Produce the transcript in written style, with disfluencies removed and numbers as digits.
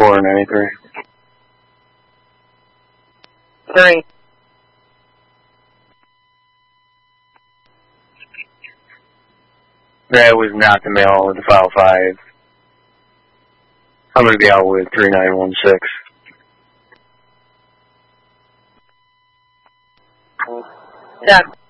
94 or 93. 3. That was not the male with the file 5. I'm going to be out with 3916. Done.